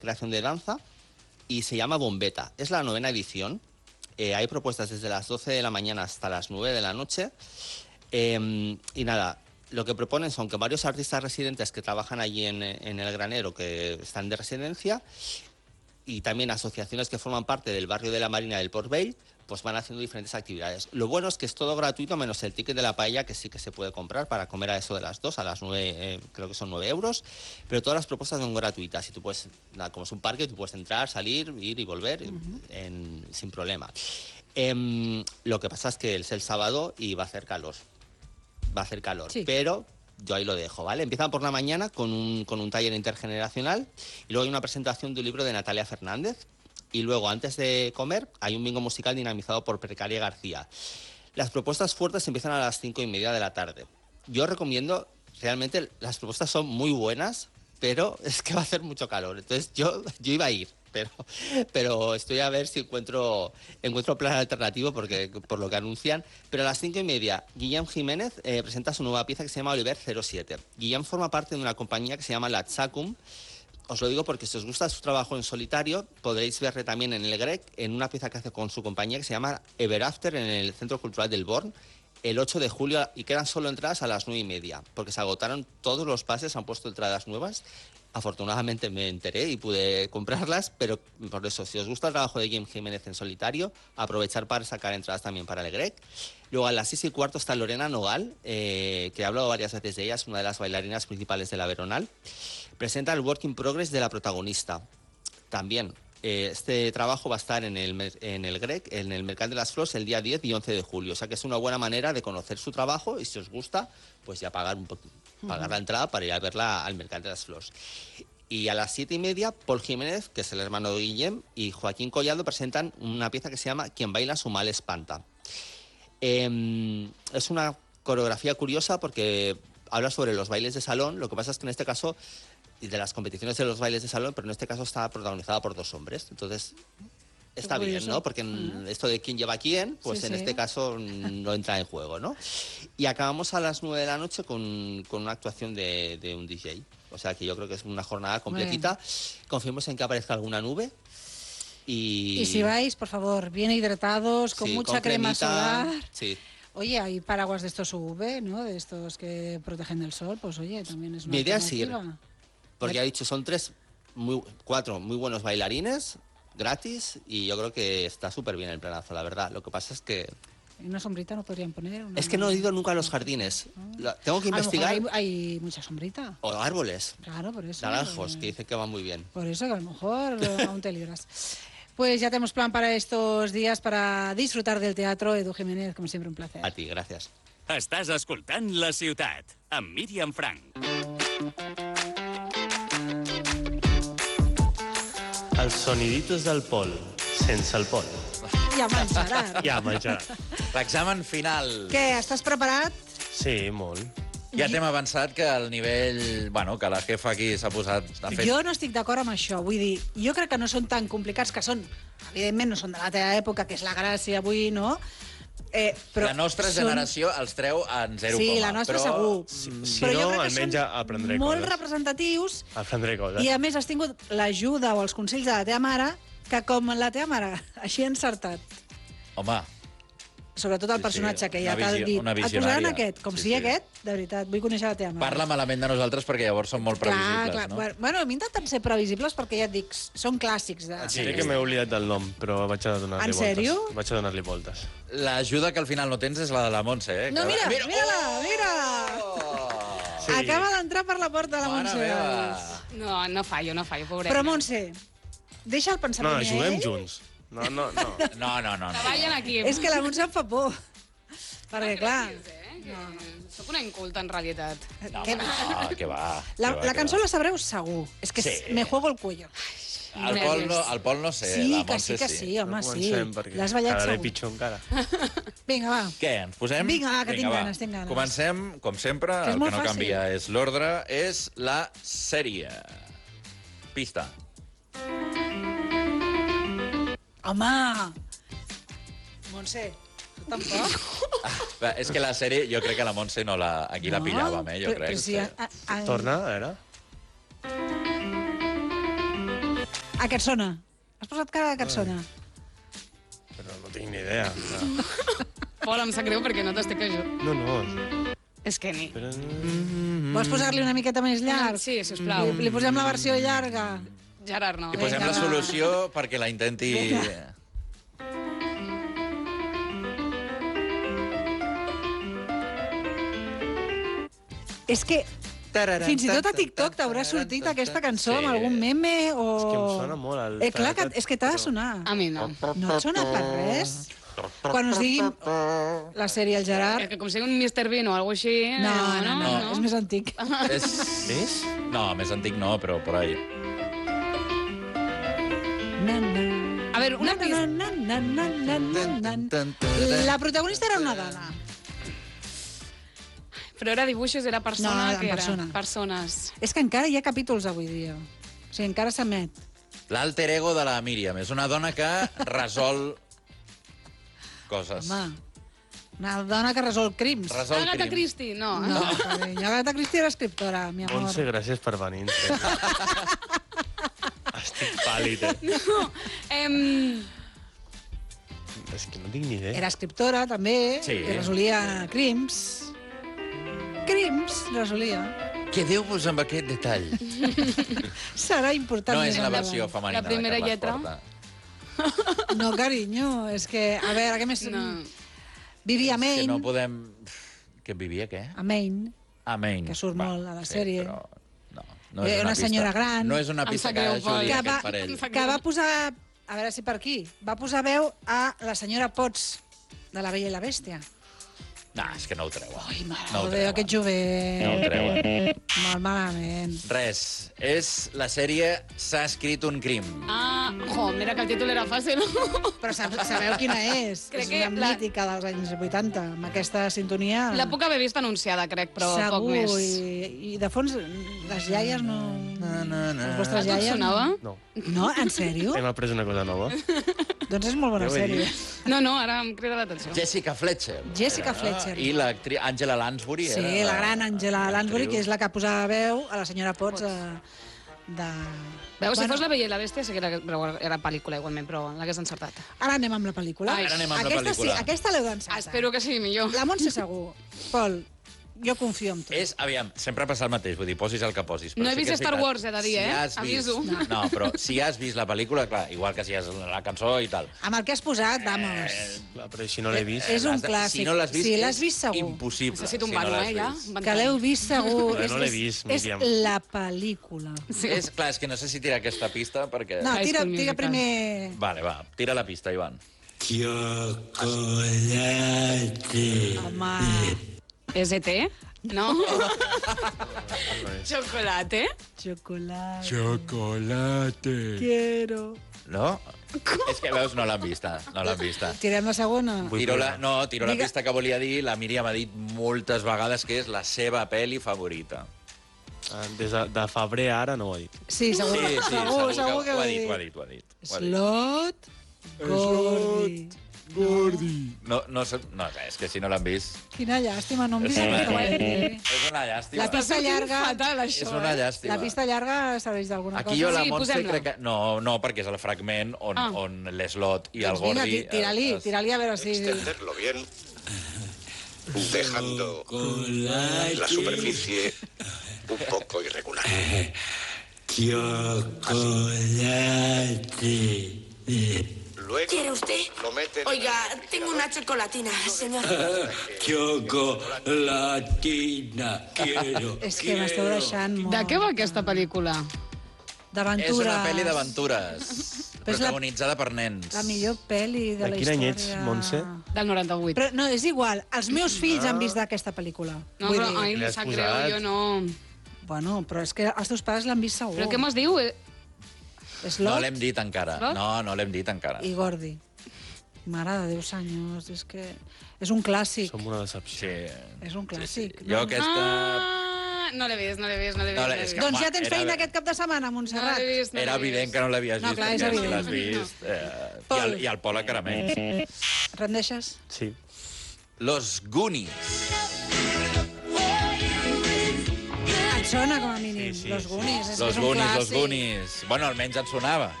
creación de danza y se llama Bombeta. Es la 9ª edición. Hay propuestas desde las 12 de la mañana hasta las 9 de la noche. Y nada, lo que proponen son que varios artistas residentes que trabajan allí en el granero, que están de residencia, y también asociaciones que forman parte del barrio de la Marina del Port Vell, pues van haciendo diferentes actividades. Lo bueno es que es todo gratuito, menos el ticket de la paella, que sí que se puede comprar para comer a eso de las 2, a las 9, creo que son 9 euros, pero todas las propuestas son gratuitas y tú puedes, nada, como es un parque, tú puedes entrar, salir, ir y volver sin problema. Lo que pasa es que es el sábado y va a hacer calor. Sí. Pero yo ahí lo dejo, ¿vale? Empiezan por la mañana con un taller intergeneracional y luego hay una presentación de un libro de Natalia Fernández y luego, antes de comer, hay un bingo musical dinamizado por Precaria García. Las propuestas fuertes empiezan a las 5:30 de la tarde. Yo recomiendo, realmente las propuestas son muy buenas, pero es que va a hacer mucho calor. Entonces yo iba a ir, pero estoy a ver si encuentro plan alternativo por lo que anuncian. Pero a las 5:30, Guillem Jiménez presenta su nueva pieza que se llama Oliver 07. Guillem forma parte de una compañía que se llama La Txakum. Os lo digo porque si os gusta su trabajo en solitario, podréis verle también en el Grec, en una pieza que hace con su compañía que se llama Ever After en el Centro Cultural del Born, el 8 de julio, y quedan solo entradas a las 9:30, porque se agotaron todos los pases, han puesto entradas nuevas. Afortunadamente me enteré y pude comprarlas, pero por eso, si os gusta el trabajo de Guillem Jiménez en solitario, aprovechar para sacar entradas también para el Grec. Luego a las 6:15 está Lorena Nogal, que he hablado varias veces de ella, es una de las bailarinas principales de la Veronal. Presenta el Work in Progress de la protagonista. También este trabajo va a estar en el Grec, en el Mercat de las Flors, el día 10 y 11 de julio. O sea que es una buena manera de conocer su trabajo y si os gusta, pues ya pagar la entrada para ir a verla al Mercat de las Flors. Y a las 7:30, Paul Jiménez, que es el hermano de Guillem, y Joaquín Collado presentan una pieza que se llama Quien baila su mal espanta. Es una coreografía curiosa porque habla sobre los bailes de salón. Lo que pasa es que en este caso, y de las competiciones de los bailes de salón, pero en este caso está protagonizada por 2 hombres. Entonces, está bien, ¿no? Porque esto de quién lleva a quién, pues en este caso no entra en juego, ¿no? Y acabamos a las 9 de la noche con una actuación de un DJ. O sea que yo creo que es una jornada completita. Confiemos en que aparezca alguna nube. Y si vais, por favor, bien hidratados, con mucha crema solar. Sí. Oye, hay paraguas de estos UV, ¿no? De estos que protegen del sol, pues oye, también es una Mi idea es ir, alternativa. porque ha dicho, son 4 muy buenos bailarines, gratis, y yo creo que está súper bien el planazo, la verdad. Lo que pasa es que... ¿Una sombrita no podrían poner? Es que no he ido nunca a los jardines. Tengo que investigar. A lo mejor hay mucha sombrita. O árboles. Claro, por eso. Naranjos, que dicen que van muy bien. Por eso que a lo mejor aún te libras. Pues ya tenemos plan para estos días para disfrutar del teatro. Edu Jiménez, como siempre, un placer. A ti, gracias. Estàs escoltant La Ciutat, amb Míriam Frank. Els soniditos del Pol, sense el Pol. Ja menjarà. Ja menjarà. L'examen final. Què, estàs preparat? Sí, molt. Ja t'hem avançat que el nivell... Bueno, que la jefa aquí s'ha posat... Jo no estic d'acord amb això. Vull dir, jo crec que no són tan complicats, que són... Evidentment no són de la teva època, que és la gràcia avui, no? Però la nostra generació els treu en 0, sí, la nostra segur. Si no, almenys ja aprendré coses. Molt representatius. Aprendré coses. I a més has tingut l'ajuda o els consells de la teva mare, que com la teva mare, així ha encertat. Home. Sobretot el personatge que ja t'ha dit. Et posaran aquest, com sigui aquest, de veritat, vull conèixer la teva mare. Parla malament de nosaltres perquè llavors són molt previsibles, no? Bueno, a mi intenten ser previsibles perquè ja et dic, són clàssics. Et diré que m'he oblidat del nom, però vaig a donar-li voltes. En sèrio? Vaig a donar-li voltes. L'ajuda que al final no tens és la de la Montse, eh? No, mira-la, mira! Acaba d'entrar per la porta de la Montse. No fallo, pobreta. Però, Montse, deixa el pensament, No, juguem junts. No. Treballen aquí. És que la Montse em fa por. Perquè, clar... Soc una inculta, en realitat. Que va. La cançó la sabreu segur. És que me juego el cuello. El Pol no sé, la Montse sí. Sí, home, sí. L'has ballat segur. Quedaré pitjor encara. Vinga, va. Què, ens posem? Vinga, va, que tinc ganes. Comencem, com sempre, el que no canvia és l'ordre, és la sèrie. Pista. Home! Montse, tu tampoc? És que la sèrie, jo crec que la Montse aquí la pillàvem, jo crec. Torna, a veure. A què et sona? Has posat cara a què et sona? Però no tinc ni idea. Pol, em sap greu perquè no t'estic ajudant. No. És que ni. Però... Vols posar-li una miqueta més llarg? Sí, sisplau. Li posem la versió llarga. Gerard, no. I posem la solució perquè la intenti... És que fins i tot a TikTok t'haurà sortit aquesta cançó amb algun meme o... És que em sona molt el... clar, és que t'ha de sonar. A mi no. No et sona per res? Quan us diguin la sèrie El Gerard... Que com sigui un Mr. Bean o alguna així... No, és més antic. Més? No, més antic no, però por ahí. A veure, una pista. La protagonista era una dona. Però era dibuixos, era persona, No, que era? persona. Persones. És que encara hi ha capítols avui dia. O sigui, encara s'emet. L'alter ego de la Míriam. És una dona que resol coses. Home, una dona que resol crims. Resol Agatha crims. Christie, no. No, carinyo. Agatha Christie era escriptora, mi amor. Montse, gràcies per venir. Estic pàl·lid, És que no tinc ni idea. Era escriptora, també, Sí. i resolia crims. Crims, resolia. Quedeu-vos amb aquest detall. Serà important. No més és la endavant. versió femenina La primera de Carles lletra. Porta. No, carinyo, és que... A veure, què més... No. Vivia a Que Maine. no podem... Que vivia, què? A Maine. A Maine. Que surt molt a la sèrie. Però no és Una pista. senyora gran. No és una Em pista sap que greu, Pol. ajudi Que aquest va, parell. que va posar... A veure si per aquí. Va posar veu a la senyora Potts, de La Bella i la Bèstia. No, és que no ho treuen. Ai, mare No ho de Déu, treuen. aquest jovent. No ho treuen. Molt malament. Res. És la sèrie S'ha escrit un crim. Mira que el títol era fàcil. Però sabeu quina és? Crec És que una la- mítica dels anys 80, amb aquesta sintonia. La puc haver vist anunciada, crec, però poc Segur, més. I de fons les iaies no... Les vostres A tu et iaies... sonava? No. No, en sèrio? Hem après una cosa nova. Doncs és molt bona Ja ho he sèrie. dit. No, ara em crida l'atenció. Jessica Fletcher. Jessica Fletcher. I l'actriu Angela Lansbury. Sí, era la gran Angela Lansbury, l'actriu. que és la que posava veu a la senyora Potts de... Veus, si fos La Bella i la Bèstia, sí que era pel·lícula igualment, però l'hagués encertat. Ara anem amb la pel·lícula. Ai, ara anem amb la aquesta pel·lícula. Sí, aquesta l'heu d'encertar. Espero que sigui millor. La Montse segur. Pol, jo confio en tu. Aviam, sempre passa el mateix, vull dir, posis el que posis. Però No he sí que vist és Star veritat, Wars, he de dir, si eh? has vist- Aviso. No, però si has vist la pel·lícula, clar, igual que si has la cançó i tal. Amb el que has posat, vamos. Clar, però si no l'he vist... És un L'has de- clàssic. Si no l'has vist, Sí, l'has és vist segur. impossible. Necessito un si no bano, l'has ja. vist. Que l'heu vist segur. No l'he vist, És Míriam. la pel·lícula. Sí. Clar, és que no sé si tirar aquesta pista perquè... No, High tira School Musical. primer... Vale, va, tira la pista, Ivan. Home, És ET? No? Chocolate? chocolate. Chocolate. Quiero. No? És que, veus, no l'han vista. No l'han vista. Tirem la segona? Tiro la Digue- pista que volia dir. La Míriam ha dit moltes vegades que és la seva pel·li favorita. Des de febrer a ara no ho he dit. Sí, segur, segur que ho ho ha he dit, dit. ho ha dit, ho ha dit. Slot Gordi. Gordi. No, és que si no l'han vist... Quina llàstima, no hem vist És una- aquesta pel·li. És una llàstima. La pista llarga... Fatal, això, És una llàstima. La pista llarga serveix d'alguna Aquí cosa. jo la Sí, Montse posem-la. crec que... No, perquè és el fragment on l'Slot i el Doncs vinga, Gordi... tira-li a veure si... Extenderlo bien, dejando la superficie un poco irregular. Luego ¿Quiere usted? lo meten Oiga, en el tengo una chocolatina, señor. Chocolatina, quiero. És que m'esteu deixant molt. De què va aquesta pel·lícula? D'aventures. És una pel·li d'aventures, Però és la- protagonitzada per nens. La millor pel·li de De la quin història. any ets, Montse? Del 98. Però no, és igual. Els meus fills han vist aquesta pel·lícula. No, Vull però dir, a mi li em has sap posat? greu, jo no... Bueno, però és que els teus pares l'han vist segur. Però què mos diu? Slot No l'hem dit encara. Slot? No l'hem dit encara. i Gordi. Mare de Déu, senyors, és que... És un clàssic. Som una decepció. Sí. És un clàssic. Jo aquesta... No l'he vist, no l'he vist, no l'he vist. No, no l'he és vist. que- Doncs ja home, tens era- feina aquest cap de setmana, No Montserrat. l'he vist, no Era l'he evident vist. que no l'havies No, vist, clar, és perquè si evident. l'has vist. Pol. I el Pol encara menys. Rendeixes? Sí. Los Goonies. Et sona, com a mínim. Sí, sí, Los sí. Goonies. És que Los és un Goonies, clàssic. los Goonies. Bueno, almenys et sonava.